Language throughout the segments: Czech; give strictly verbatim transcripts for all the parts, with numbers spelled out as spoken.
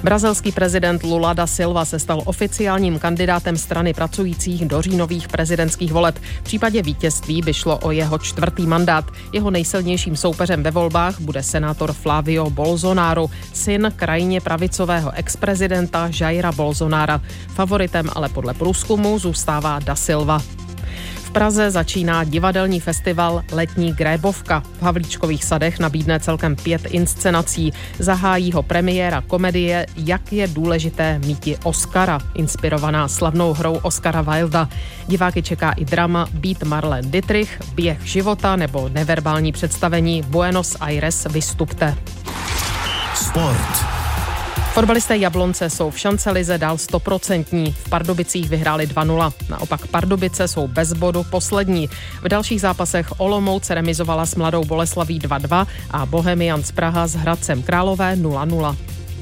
Brazilský prezident Lula da Silva se stal oficiálním kandidátem strany pracujících do říjnových prezidentských voleb. V případě vítězství by šlo o jeho čtvrtý mandát. Jeho nejsilnějším soupeřem ve volbách bude senátor Flávio Bolsonaro, syn krajně pravicového exprezidenta Jaira Bolsonara. Favoritem ale podle průzkumu zůstává da Silva. V Praze začíná divadelní festival Letní grébovka. V Havlíčkových sadech nabídne celkem pět inscenací. Zahájí ho premiéra komedie Jak je důležité míti Oscara, inspirovaná slavnou hrou Oscara Wilda. Diváky čeká i drama Být Marlene Dietrich, Běh života nebo neverbální představení Buenos Aires vystupte. Sport. Fotbalisté Jablonce jsou v šancelize dál stoprocentní. V Pardubicích vyhráli dva nula. Naopak Pardubice jsou bez bodu poslední. V dalších zápasech Olomouc remizovala s Mladou Boleslaví dva dva a Bohemians Praha s Hradcem Králové nula nula.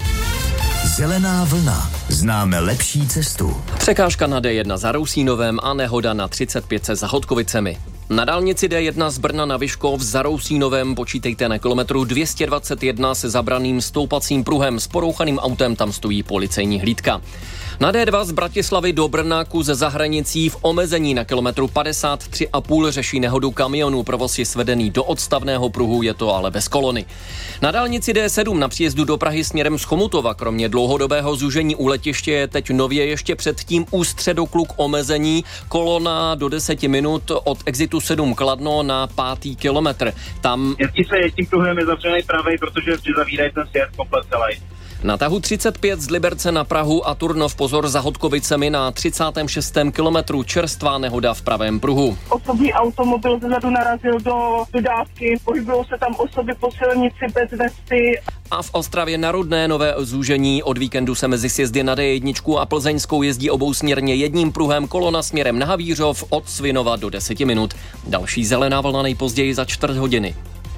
Zelená vlna. Známe lepší cestu. Překážka na D jedna za Rousínovem a nehoda na třicet pět za Hodkovicemi. Na dálnici D jedna z Brna na Vyškov za Rousínovem počítejte na kilometru dvě stě dvacet jedna se zabraným stoupacím pruhem. S porouchaným autem tam stojí policejní hlídka. Na D dva z Bratislavy do Brna kus za hranicí v omezení na kilometru padesát tři a půl řeší nehodu kamionů. Provoz je svedený do odstavného pruhu, je to ale bez kolony. Na dálnici D sedm na příjezdu do Prahy směrem z Chomutova kromě dlouhodobého zúžení u letiště je teď nově ještě předtím u Středokluk omezení. Kolona do deseti minut od exitu sedm Kladno na pátý kilometr. Tam jezdí se tím pruhem je zavřený pravej, protože vždy zavírají ten sjezd komplet celý. Na tahu třicet pět z Liberce na Prahu a Turnov pozor za Hodkovicemi na třicátém šestém kilometru čerstvá nehoda v pravém pruhu. Osobní automobil zezadu narazil do dodávky, pohybují se tam osoby po silnici bez vesty. A v Ostravě na Rudné nové zúžení. Od víkendu se mezi sjezdy na D jedna a Plzeňskou jezdí obousměrně jedním pruhem, kolona směrem na Havířov od Svinova do deseti minut. Další zelená vlna nejpozději za čtvrt hodiny.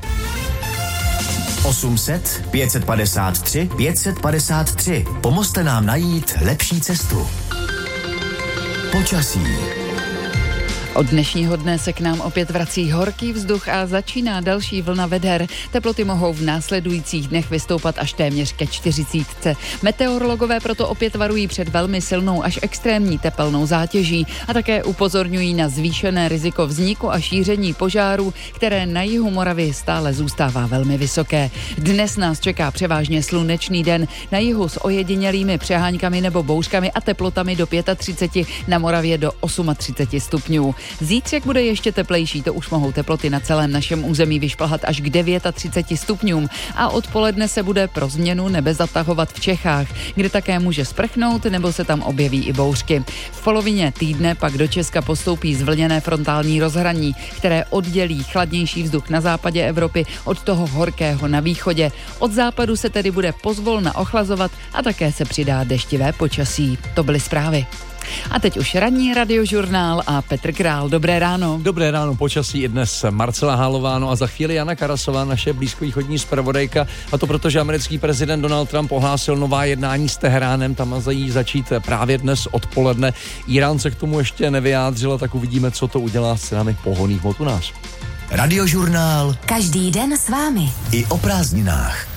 osm set, pět set padesát tři, pět set padesát tři. Pomozte nám najít lepší cestu. Počasí. Od dnešního dne se k nám opět vrací horký vzduch a začíná další vlna veder. Teploty mohou v následujících dnech vystoupat až téměř ke čtyřicítce. Meteorologové proto opět varují před velmi silnou až extrémní tepelnou zátěží a také upozorňují na zvýšené riziko vzniku a šíření požárů, které na jihu Moravy stále zůstává velmi vysoké. Dnes nás čeká převážně slunečný den, na jihu s ojedinělými přeháňkami nebo bouřkami a teplotami do třicet pět, na Moravě do třicet osm stupňů. Zítřek bude ještě teplejší, to už mohou teploty na celém našem území vyšplhat až k třiceti devíti stupňům a odpoledne se bude pro změnu nebe zatahovat v Čechách, kde také může sprchnout nebo se tam objeví i bouřky. V polovině týdne pak do Česka postoupí zvlněné frontální rozhraní, které oddělí chladnější vzduch na západě Evropy od toho horkého na východě. Od západu se tedy bude pozvolna ochlazovat a také se přidá deštivé počasí. To byly zprávy. A teď už ranní radiožurnál a Petr Král. Dobré ráno. Dobré ráno, počasí i dnes Marcela Hálová, no a za chvíli Jana Karasová, naše blízkovýchodní zpravodajka. A to protože americký prezident Donald Trump ohlásil nová jednání s Teheránem, tam mají začít právě dnes odpoledne. Irán se k tomu ještě nevyjádřila, tak uvidíme, co to udělá s cenami pohonných hmot u nás. Radiožurnál. Každý den s vámi. I o prázdninách.